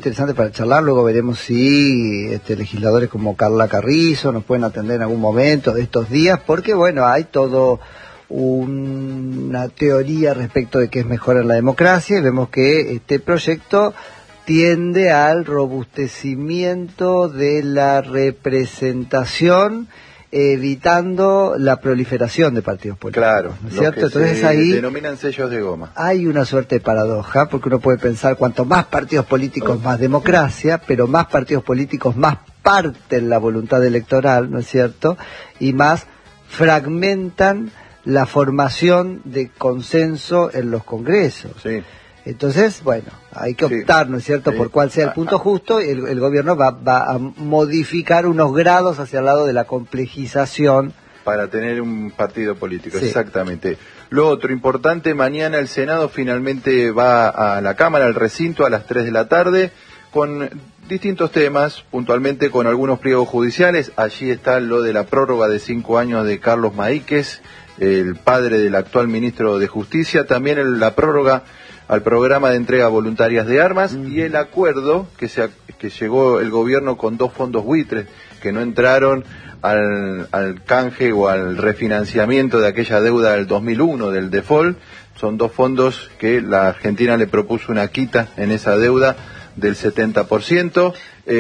interesante para charlar. Luego veremos si legisladores como Carla Carrizo nos pueden atender en algún momento de estos días, porque bueno, hay todo una teoría respecto de qué es mejor en la democracia, y vemos que este proyecto tiende al robustecimiento de la representación, evitando la proliferación de partidos políticos. Claro, ¿no es cierto? Entonces ahí denominan sellos de goma. Hay una suerte de paradoja, porque uno puede pensar, cuanto más partidos políticos, más democracia, pero más partidos políticos, más parten la voluntad electoral, ¿no es cierto? Y más fragmentan la formación de consenso en los congresos. Sí. Entonces, bueno, hay que optar, ¿no es cierto?, por cuál sea el punto justo. El gobierno va a modificar unos grados hacia el lado de la complejización. Para tener un partido político, sí. Exactamente. Lo otro importante, mañana el Senado finalmente va a la Cámara, al recinto, a las 3 de la tarde, con distintos temas, puntualmente con algunos pliegos judiciales. Allí está lo de la prórroga de 5 años de Carlos Maíquez, el padre del actual ministro de Justicia, también la prórroga al programa de entrega voluntarias de armas y el acuerdo que llegó el gobierno con 2 fondos buitres que no entraron al canje o al refinanciamiento de aquella deuda del 2001, del default. Son 2 fondos que la Argentina le propuso una quita en esa deuda del 70%.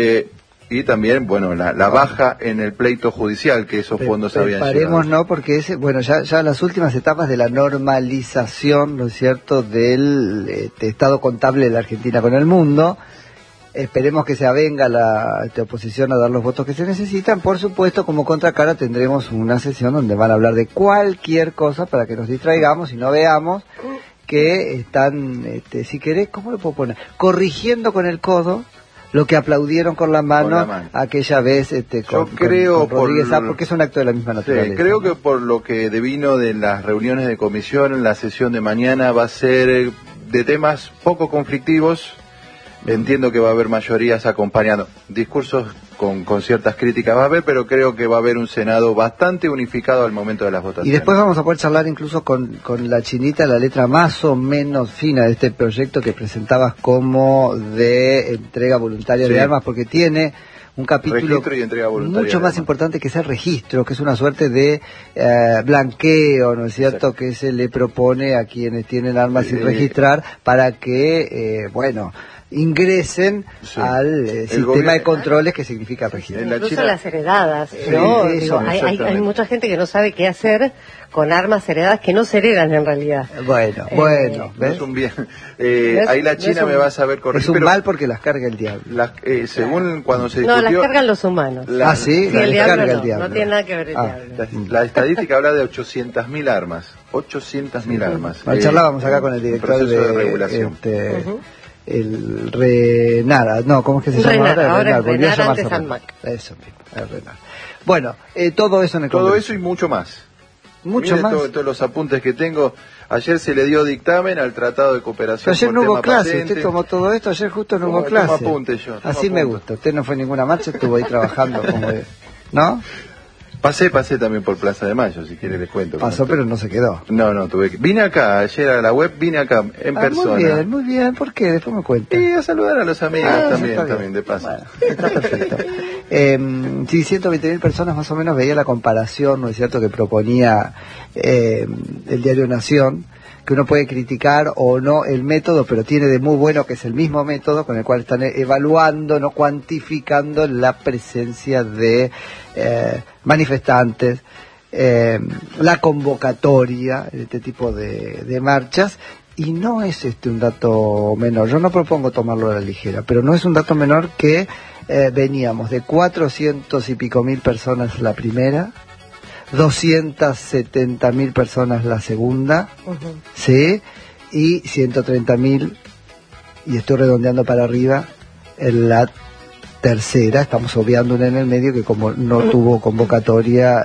Y también, bueno, la baja en el pleito judicial que esos fondos habían llegado. No, porque ya las últimas etapas de la normalización, ¿no es cierto?, del estado contable de la Argentina con el mundo. Esperemos que se avenga la oposición a dar los votos que se necesitan. Por supuesto, como contracara tendremos una sesión donde van a hablar de cualquier cosa para que nos distraigamos y no veamos que están, si querés, ¿cómo lo puedo poner?, corrigiendo con el codo lo que aplaudieron con la mano aquella vez con Rodríguez A, porque es un acto de la misma naturaleza. Sí, creo que por lo que devino de las reuniones de comisión, la sesión de mañana va a ser de temas poco conflictivos. Entiendo que va a haber mayorías acompañando. Discursos con ciertas críticas va a haber, pero creo que va a haber un Senado bastante unificado al momento de las votaciones. Y después vamos a poder charlar incluso con la chinita, la letra más o menos fina de este proyecto que presentabas como de entrega voluntaria de armas, porque tiene un capítulo mucho más importante, que es el registro, que es una suerte de blanqueo, ¿no es cierto?, que se le propone a quienes tienen armas sin registrar para que, ingresen al sistema de controles que significa registro. Incluso las heredadas, ¿no? Hay mucha gente que no sabe qué hacer con armas heredadas que no se heredan en realidad. Bueno, ¿ves? No es un bien. Ahí la China me va a saber corregir. Es un mal porque las carga el diablo. Según cuando se discutió... No, las cargan los humanos. Sí, el diablo carga el diablo. No tiene nada que ver el diablo. La estadística habla de 800.000 armas. 800.000 armas. Charlábamos acá con el director de regulación. ¿Cómo es que se llama ahora? Renar, antes ANMAC. Eso mismo, el Renar. Bueno, todo eso en el Congreso. Todo eso y mucho más. Mire todos los apuntes que tengo. Ayer se le dio dictamen al Tratado de Cooperación. Pero ayer no hubo clase, usted tomó todo esto, ayer justo no hubo clase. Así me gusta, usted no fue a ninguna marcha, estuvo ahí trabajando ¿no? Pasé también por Plaza de Mayo, si quiere les cuento. Pasó, pero no se quedó. No, vine acá, ayer a la web, vine acá, en persona. Muy bien, ¿por qué? Después me cuenta. Y a saludar a los amigos también, de paso. Bueno, está perfecto. 120.000 personas más o menos veía la comparación, ¿no es cierto?, que proponía el diario Nación, que uno puede criticar o no el método, pero tiene de muy bueno que es el mismo método con el cual están evaluando, no cuantificando la presencia de manifestantes, la convocatoria de este tipo de marchas, y no es un dato menor. Yo no propongo tomarlo a la ligera, pero no es un dato menor que veníamos de 400 y pico mil personas la primera, 270.000 personas la segunda, ¿sí? Y 130.000, y estoy redondeando para arriba, en la tercera. Estamos obviando una en el medio que, como no tuvo convocatoria,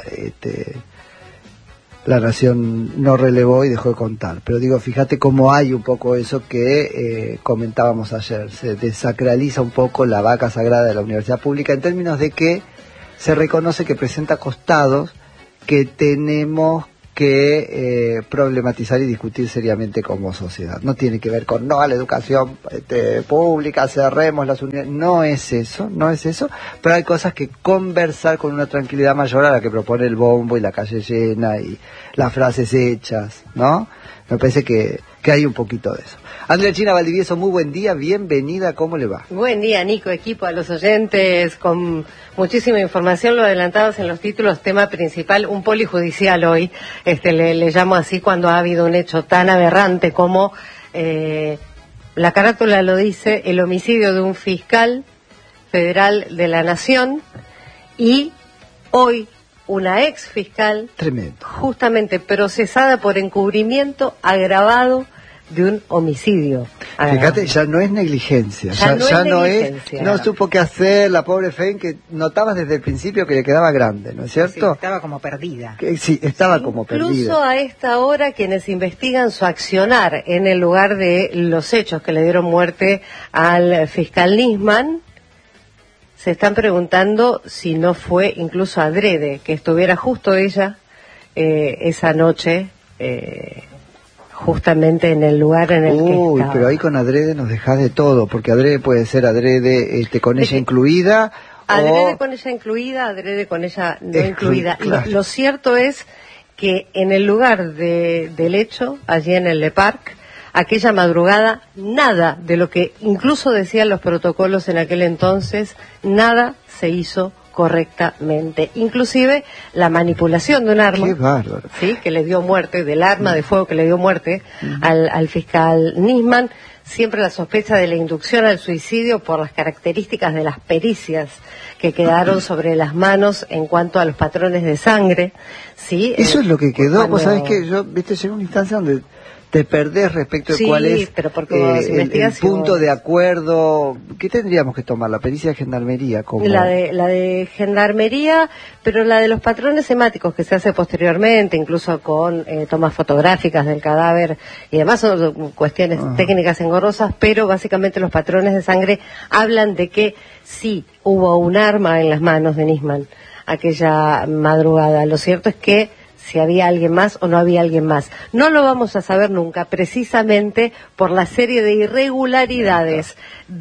la Nación no relevó y dejó de contar. Pero digo, fíjate cómo hay un poco eso que comentábamos ayer. Se desacraliza un poco la vaca sagrada de la universidad pública, en términos de que se reconoce que presenta costados que tenemos que problematizar y discutir seriamente como sociedad. No tiene que ver con no a la educación pública, cerremos las unidades, no es eso, pero hay cosas que conversar con una tranquilidad mayor a la que propone el bombo y la calle llena y las frases hechas, ¿no? Me parece que hay un poquito de eso. Andrea China Valdivieso, muy buen día, bienvenida, ¿cómo le va? Buen día, Nico, equipo, a los oyentes, con muchísima información, lo adelantados en los títulos, tema principal, un polijudicial hoy, le llamo así cuando ha habido un hecho tan aberrante como, la carátula lo dice, el homicidio de un fiscal federal de la Nación, y hoy una ex fiscal, tremendo, justamente procesada por encubrimiento agravado de un homicidio. Fíjate, ya no es negligencia, ya no supo qué hacer la pobre Fein, que notabas desde el principio que le quedaba grande, ¿no es cierto? Sí, estaba como perdida. Como perdida. Incluso a esta hora quienes investigan su accionar en el lugar de los hechos que le dieron muerte al fiscal Nisman, se están preguntando si no fue incluso adrede que estuviera justo ella esa noche justamente en el lugar en el que estaba. Pero ahí con adrede nos dejás de todo, porque adrede puede ser adrede con ella incluida. Adrede con ella incluida, adrede con ella no incluida. Claro. Lo cierto es que en el lugar del hecho, allí en el Le Parc, aquella madrugada, nada de lo que incluso decían los protocolos en aquel entonces, nada se hizo correctamente, inclusive la manipulación de un arma. Qué bárbaro. Sí, que le dio muerte, del arma de fuego que le dio muerte al fiscal Nisman, siempre la sospecha de la inducción al suicidio por las características de las pericias que quedaron sobre las manos en cuanto a los patrones de sangre, ¿sí? Eso es lo que quedó, vos sabés que yo, llegó una instancia donde te perdés respecto de cuál es el punto de acuerdo. ¿Qué tendríamos que tomar? ¿La pericia de gendarmería? Como... La de gendarmería, pero la de los patrones hemáticos que se hace posteriormente, incluso con tomas fotográficas del cadáver, y además son cuestiones técnicas engorrosas, pero básicamente los patrones de sangre hablan de que sí hubo un arma en las manos de Nisman aquella madrugada. Lo cierto es que si había alguien más o no había alguien más. No lo vamos a saber nunca, precisamente por la serie de irregularidades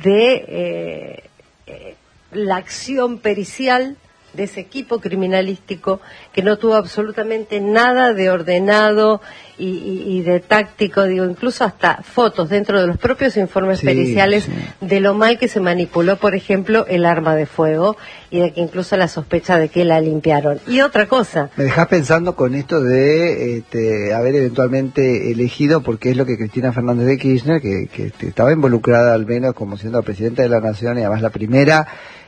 de la acción pericial de ese equipo criminalístico que no tuvo absolutamente nada de ordenado y de táctico, digo, incluso hasta fotos dentro de los propios informes periciales de lo mal que se manipuló, por ejemplo, el arma de fuego, y de que incluso la sospecha de que la limpiaron. Y otra cosa. Me dejás pensando con esto de haber eventualmente elegido, porque es lo que Cristina Fernández de Kirchner, que estaba involucrada al menos como siendo presidenta de la Nación, y además la primera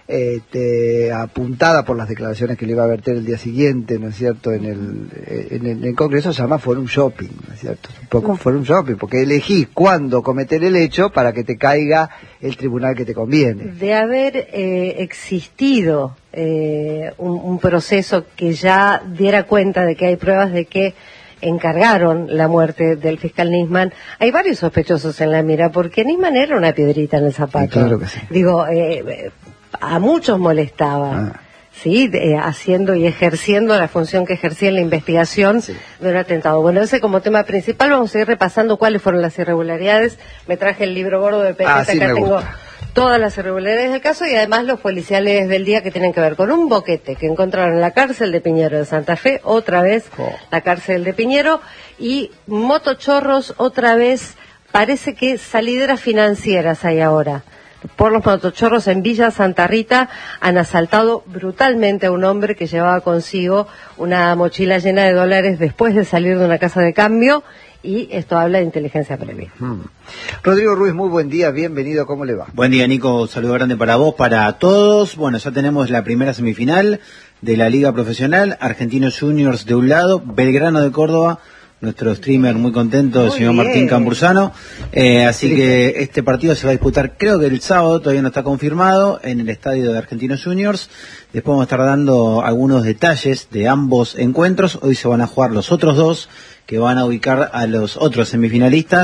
apuntada por las declaraciones que le iba a verter el día siguiente, ¿no es cierto?, en el Congreso, se llama Forum Shopping, ¿no es cierto? Un poco Forum Shopping, porque elegís cuándo cometer el hecho para que te caiga el tribunal que te conviene. De haber existido un proceso que ya diera cuenta de que hay pruebas de que encargaron la muerte del fiscal Nisman, hay varios sospechosos en la mira, porque Nisman era una piedrita en el zapato. Claro que sí. Digo, a muchos molestaba, ¿sí? Haciendo y ejerciendo la función que ejercía en la investigación de un atentado. Bueno, ese como tema principal. Vamos a ir repasando cuáles fueron las irregularidades. Me traje el libro gordo de Peteta, acá tengo todas las irregularidades del caso, y además los policiales del día que tienen que ver con un boquete que encontraron en la cárcel de Piñero de Santa Fe, otra vez la cárcel de Piñero, y motochorros, otra vez, parece que salideras financieras hay ahora. Por los motochorros en Villa Santa Rita han asaltado brutalmente a un hombre que llevaba consigo una mochila llena de dólares después de salir de una casa de cambio, y esto habla de inteligencia previa. Rodrigo Ruiz, muy buen día, bienvenido, ¿cómo le va? Buen día, Nico, un saludo grande para vos, para todos. Bueno, ya tenemos la primera semifinal de la Liga Profesional, Argentinos Juniors de un lado, Belgrano de Córdoba, nuestro streamer muy contento, el señor Martín Cambursano. Así que este partido se va a disputar, creo que el sábado, todavía no está confirmado, en el estadio de Argentinos Juniors. Después vamos a estar dando algunos detalles de ambos encuentros. Hoy se van a jugar los otros dos, que van a ubicar a los otros semifinalistas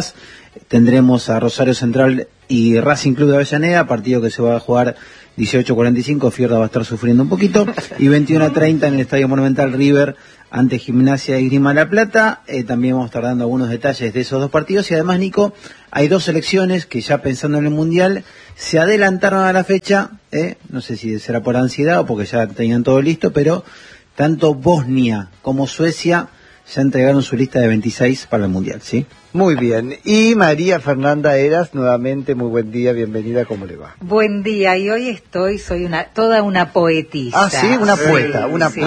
tendremos a Rosario Central y Racing Club de Avellaneda, partido que se va a jugar 18:45, Fierda va a estar sufriendo un poquito, y 21:30 en el Estadio Monumental River ante Gimnasia y Esgrima La Plata. También vamos a estar dando algunos detalles de esos dos partidos, y además, Nico, hay dos selecciones que ya pensando en el Mundial se adelantaron a la fecha, no sé si será por ansiedad o porque ya tenían todo listo, pero tanto Bosnia como Suecia ya entregaron su lista de 26 para el Mundial, ¿sí? Muy bien. Y María Fernanda Heras, nuevamente, muy buen día, bienvenida, ¿cómo le va? Buen día, y hoy soy toda una poetisa. Ah, sí, una poeta, sí.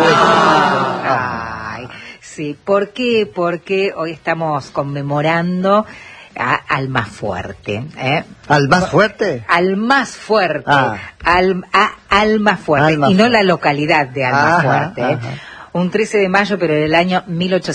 poeta. Ay, sí, ¿por qué? Porque hoy estamos conmemorando al más fuerte. ¿Al más fuerte? Al más fuerte, Ah. al más fuerte, Alma y no fuerte. la localidad de Alma Fuerte. Ajá. Un 13 de mayo, pero del año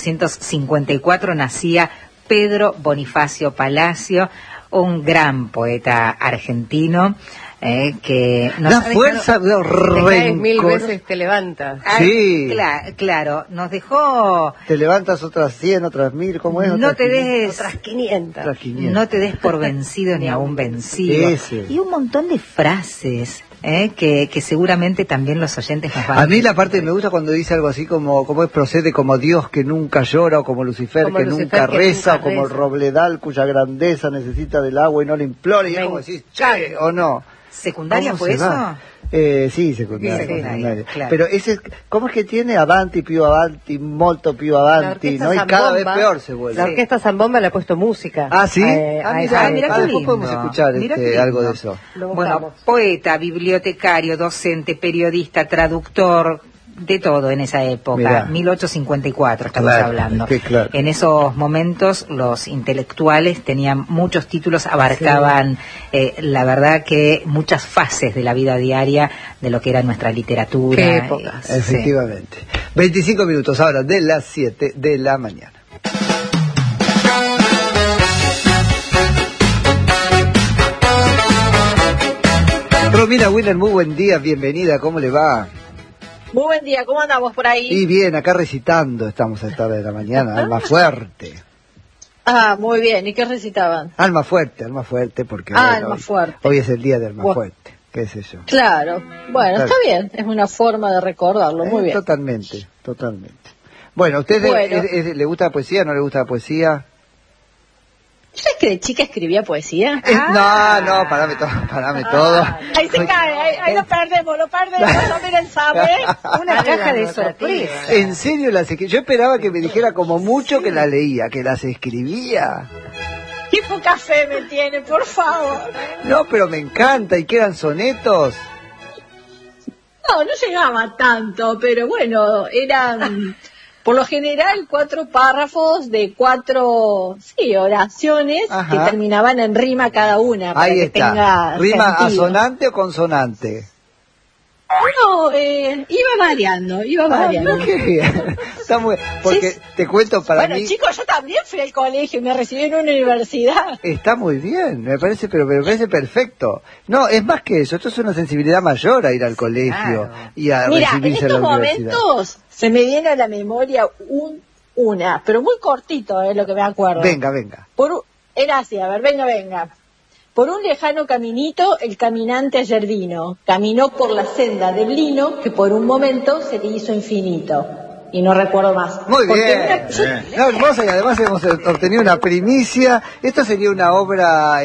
1854, nacía Pedro Bonifacio Palacio, un gran poeta argentino, que nos La ha dejado- fuerza de Te caes 1000 rencor. veces, te levantas. Sí. Claro, nos dejó. Te levantas otras 100, otras 1000, ¿cómo es? No Otras te 500. des, Otras 500. Otras 500. no te des por vencido ni aún vencido. Ese. Y un montón de frases que seguramente también los oyentes nos van A mí la parte que me gusta cuando dice algo así como es procede como Dios que nunca llora, o como Lucifer, Como que, Lucifer nunca que reza, nunca o como el reza. robledal cuya grandeza necesita del agua y no le implora, y es Ven. como decís, che, o no. ¿Secundaria ¿Cómo fue se eso? va? Sí, secundaria. Sí, secundaria, claro. Pero ese, ¿cómo es que tiene avanti più avanti, molto più avanti, orquesta no? Y cada vez Zambomba- peor se vuelve. La orquesta Zambomba le ha puesto música. Ah, ¿sí? A Mira, mira qué después lindo. podemos escuchar Mira qué lindo. algo de eso. Lo Bueno, buscamos. poeta, bibliotecario, docente, periodista, traductor, de todo en esa época. Mirá. 1854 estamos Claro, hablando. qué claro. En esos momentos los intelectuales tenían muchos títulos, abarcaban la verdad que muchas fases de la vida diaria de lo que era nuestra literatura. Qué épocas. Sí. Efectivamente. 25 minutos ahora de las 7 de la mañana. Romina Wiener, muy buen día, bienvenida, ¿cómo le va? Muy buen día, ¿cómo andamos por ahí? Y bien, acá recitando, estamos a esta hora de la mañana, Alma Fuerte. Ah, muy bien, ¿y qué recitaban? Alma Fuerte, porque Alma Fuerte. hoy es el día de Alma Bueno. Fuerte, qué sé yo. Claro, bueno, Claro. está bien, es una forma de recordarlo, muy bien. Totalmente. Bueno, ¿usted Bueno. le gusta la poesía, no le gusta la poesía? ¿Sabes que de chica escribía poesía? No, parame todo. Ahí se cae, ahí lo perdemos, no miren, sabe. Una caja de sorpresa. ¿En serio las escribía? Yo esperaba que me dijera como mucho que las leía, que las escribía. Qué poca fe me tiene, por favor. No, pero me encanta, ¿y qué eran sonetos? No llegaba tanto, pero bueno, eran por lo general 4 párrafos de 4 oraciones Ajá. que terminaban en rima cada una. Para Ahí que está. tenga ¿Rima sentido. asonante o consonante? No, iba variando. No, qué bien. Está muy, porque Sí. te cuento para Bueno, mí. chicos, yo también fui al colegio y me recibí en una universidad. Está muy bien, me parece, pero me parece perfecto. No, es más que eso, esto es una sensibilidad mayor a ir al colegio Claro. y a Mira, en recibirse en la estos universidad. momentos se me viene a la memoria una, pero muy cortito es lo que me acuerdo. Venga. Era así, a ver, venga. Por un lejano caminito el caminante ayer vino, caminó por la senda del lino que por un momento se le hizo infinito. Y no recuerdo más. Muy Porque bien. No, hermosa, y además hemos obtenido una primicia. Esto sería una obra,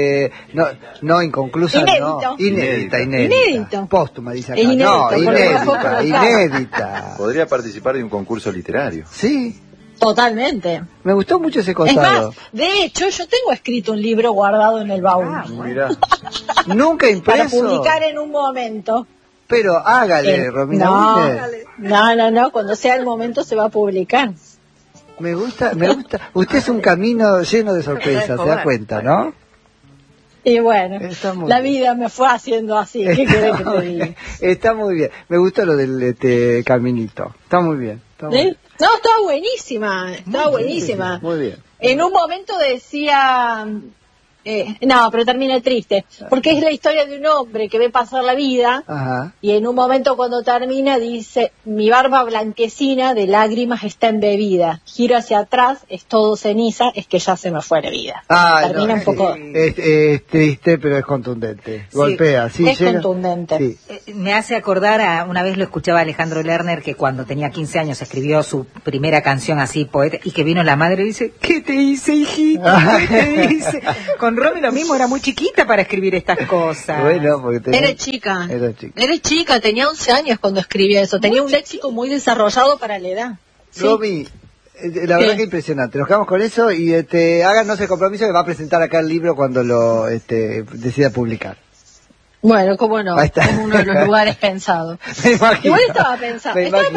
no inconclusa, Inédito. no. Inédita. Póstuma, dice acá. Inédito, No, porque no fue colocado. inédita. Podría participar de un concurso literario. Sí, Totalmente. me gustó mucho ese Es costado. más, de hecho, yo tengo escrito un libro guardado en el baúl. Mirá. Nunca Para impreso. publicar en un momento. Pero hágale, Romina Wiener. No, cuando sea el momento se va a publicar. Me gusta. Usted es un camino lleno de sorpresas, se da cuenta, ¿no? Y bueno, Está muy la bien. vida me fue haciendo así. ¿Qué querés que te diga? Está muy bien. Me gusta lo del caminito. Está muy bien. Está muy ¿Sí? bien. No, estaba buenísima. Muy bien. En un momento decía, No, pero termina triste, porque es la historia de un hombre que ve pasar la vida. Ajá. Y en un momento cuando termina dice, mi barba blanquecina de lágrimas está embebida, giro hacia atrás, es todo ceniza, es que ya se me fue la vida. Termina un poco... Es triste, pero es contundente. Sí. Golpea, sí. Es contundente. Sí. Me hace acordar una vez lo escuchaba Alejandro Lerner, que cuando tenía 15 años escribió su primera canción así, poeta, y que vino la madre y dice, ¿qué te hice, hijita? ¿Qué te hice? Con Romy lo mismo, era muy chiquita para escribir estas cosas. Bueno, porque Era chica, tenía 11 años cuando escribía eso, tenía un léxico muy desarrollado para la edad. ¿Sí? Romy, la verdad que impresionante. Nos quedamos con eso y háganos el compromiso que va a presentar acá el libro cuando lo decida publicar. Bueno, cómo no, Ahí está. es uno de los lugares pensados. Igual estaba pensado,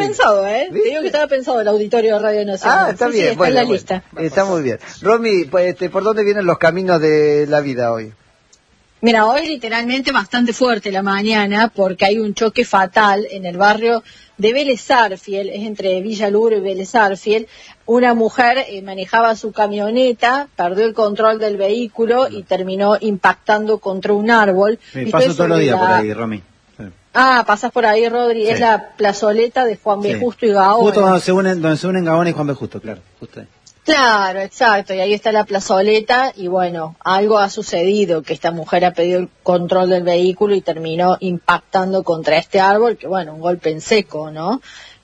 te digo que estaba pensado el auditorio de Radio Nacional. Está sí, bien, está en la lista. Está muy bien. Romy, pues, ¿por dónde vienen los caminos de la vida hoy? Mira, hoy literalmente bastante fuerte la mañana porque hay un choque fatal en el barrio de Vélez Sarsfield, es entre Villa Luro y Vélez Sarsfield. Una mujer manejaba su camioneta, perdió el control del vehículo y terminó impactando contra un árbol. Paso todos los días por ahí, Romy. Sí. Pasas por ahí, Rodri, sí. Es la plazoleta de Juan B. Justo y Gaona. Justo donde se unen Gaona y Juan B. Justo, claro, justo ahí. Claro, exacto, y ahí está la plazoleta y bueno, algo ha sucedido, que esta mujer ha pedido el control del vehículo y terminó impactando contra este árbol, que bueno, un golpe en seco, ¿no?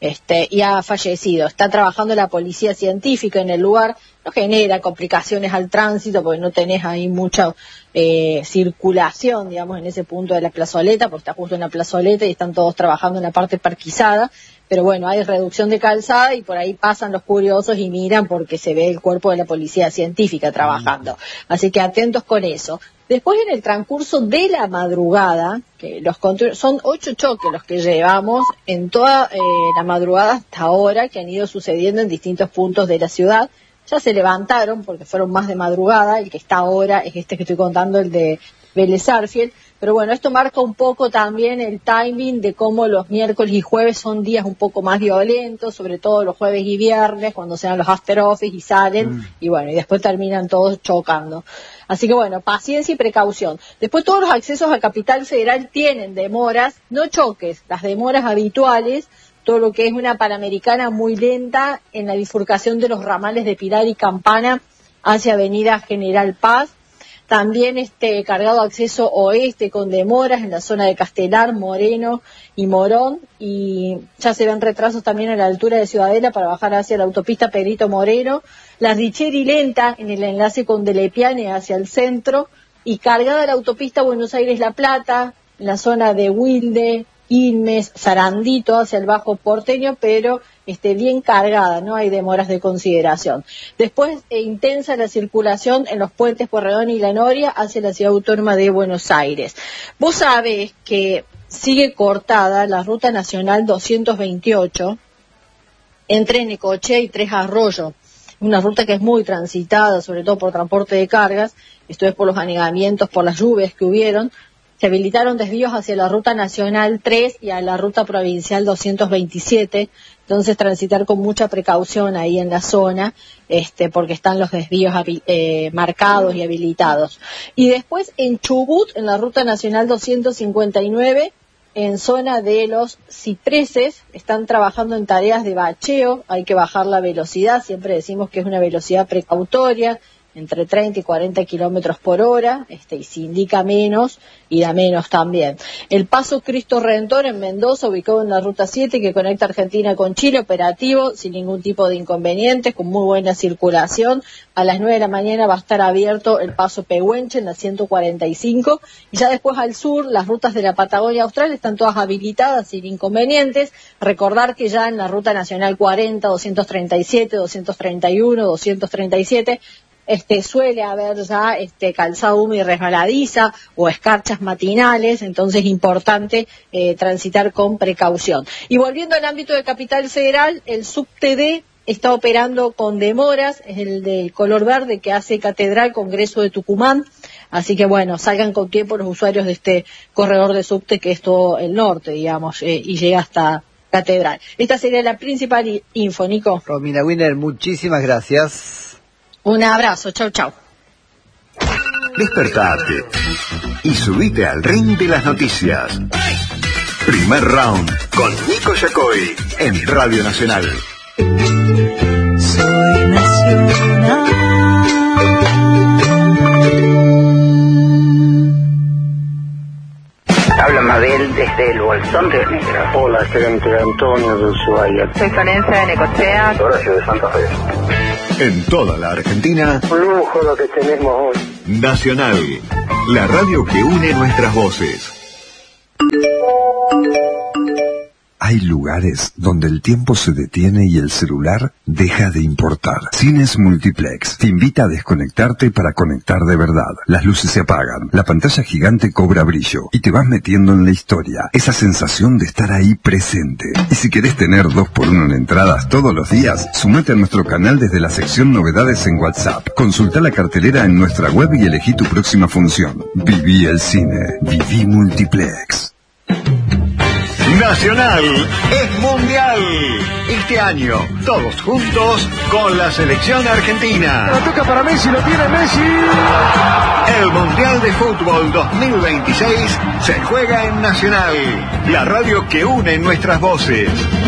Y ha fallecido. Está trabajando la policía científica en el lugar, no genera complicaciones al tránsito porque no tenés ahí mucha circulación, digamos, en ese punto de la plazoleta, porque está justo en la plazoleta y están todos trabajando en la parte parquizada. Pero bueno, hay reducción de calzada y por ahí pasan los curiosos y miran porque se ve el cuerpo de la policía científica trabajando. Así que atentos con eso. Después, en el transcurso de la madrugada, que son 8 choques los que llevamos en toda la madrugada hasta ahora, que han ido sucediendo en distintos puntos de la ciudad. Ya se levantaron porque fueron más de madrugada, el que está ahora es este que estoy contando, el de Vélez Sarsfield. Pero bueno, esto marca un poco también el timing de cómo los miércoles y jueves son días un poco más violentos, sobre todo los jueves y viernes, cuando se dan los after office y salen, y bueno, y después terminan todos chocando. Así que bueno, paciencia y precaución. Después todos los accesos a Capital Federal tienen demoras, no choques, las demoras habituales, todo lo que es una Panamericana muy lenta en la bifurcación de los ramales de Pilar y Campana hacia Avenida General Paz. También cargado acceso oeste con demoras en la zona de Castelar, Moreno y Morón, y ya se ven retrasos también a la altura de Ciudadela para bajar hacia la autopista Pedrito Moreno, la Richeri lenta en el enlace con Delepiane hacia el centro, y cargada la autopista Buenos Aires-La Plata, en la zona de Wilde, Quilmes, Sarandito hacia el Bajo Porteño, pero bien cargada, no hay demoras de consideración. Después, intensa la circulación en los puentes Pueyrredón y La Noria hacia la Ciudad Autónoma de Buenos Aires. Vos sabés que sigue cortada la Ruta Nacional 228 entre Necochea y Tres Arroyos, una ruta que es muy transitada, sobre todo por transporte de cargas, esto es por los anegamientos, por las lluvias que hubieron. Se habilitaron desvíos hacia la Ruta Nacional 3 y a la Ruta Provincial 227, entonces transitar con mucha precaución ahí en la zona, porque están los desvíos marcados y habilitados. Y después en Chubut, en la Ruta Nacional 259, en zona de los Cipreses, están trabajando en tareas de bacheo, hay que bajar la velocidad, siempre decimos que es una velocidad precautoria, entre 30 y 40 kilómetros por hora, y si indica menos, irá menos también. El Paso Cristo Redentor en Mendoza, ubicado en la Ruta 7, que conecta Argentina con Chile, operativo, sin ningún tipo de inconvenientes, con muy buena circulación. A las 9 de la mañana va a estar abierto el Paso Pehuenche en la 145, y ya después al sur, las rutas de la Patagonia Austral están todas habilitadas, sin inconvenientes. Recordar que ya en la Ruta Nacional 40, 237, 231, 237, suele haber ya calzado húmedo y resbaladiza o escarchas matinales, entonces importante transitar con precaución. Y volviendo al ámbito de Capital Federal, el subte D está operando con demoras, es el de color verde que hace Catedral Congreso de Tucumán, así que bueno, salgan con tiempo los usuarios de este corredor de subte que es todo el norte, digamos, y llega hasta Catedral. Esta sería la principal info, Nico. Romina Wiener, muchísimas gracias. Un abrazo, chau, chau. Despertate y subite al ring de las noticias. Primer round con Nico Yacoy en Radio Nacional. Soy nacional. Habla Mabel desde el Bolsón de Negro. Hola, soy Antonio de Ushuaia. Soy Florencia de Necochea. Horacio de Santa Fe. En toda la Argentina, Un lujo lo que tenemos hoy. Nacional, la radio que une nuestras voces. Hay lugares donde el tiempo se detiene y el celular deja de importar. Cines Multiplex te invita a desconectarte para conectar de verdad. Las luces se apagan, la pantalla gigante cobra brillo y te vas metiendo en la historia. Esa sensación de estar ahí presente. Y si querés tener 2x1 en entradas todos los días, sumate a nuestro canal desde la sección Novedades en WhatsApp. Consulta la cartelera en nuestra web y elegí tu próxima función. Viví el cine. Viví Multiplex. Nacional es mundial. Este año, todos juntos con la selección argentina. La toca para Messi, lo tiene Messi. El Mundial de Fútbol 2026 se juega en Nacional, la radio que une nuestras voces.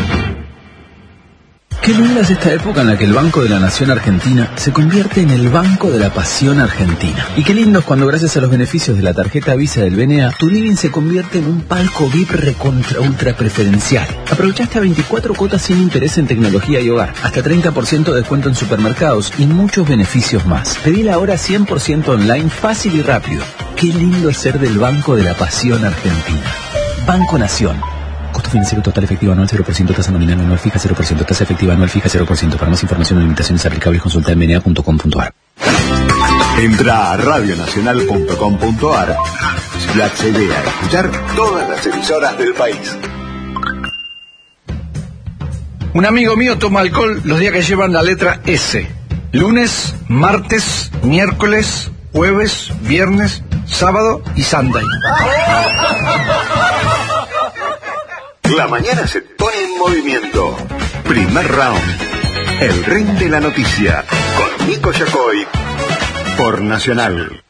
Qué linda es esta época en la que el Banco de la Nación Argentina se convierte en el Banco de la Pasión Argentina. Y qué lindo es cuando gracias a los beneficios de la tarjeta Visa del BNA, tu living se convierte en un palco VIP recontra ultra preferencial. Aprovechaste a 24 cuotas sin interés en tecnología y hogar, hasta 30% de descuento en supermercados y muchos beneficios más. Pedila ahora 100% online, fácil y rápido. Qué lindo es ser del Banco de la Pasión Argentina. Banco Nación. Costo financiero total efectivo anual 0%, tasa nominal anual fija 0%, tasa efectiva anual fija 0%. Para más información o limitaciones aplicables consulta en bna.com.ar. Entra a radionacional.com.ar y accede a escuchar todas las emisoras del país. Un amigo mío toma alcohol los días que llevan la letra S. Lunes, martes, miércoles, jueves, viernes, sábado y Sunday. La mañana se pone en movimiento. Primer round. El ring de la noticia. Con Nico Yacoy. Por Nacional.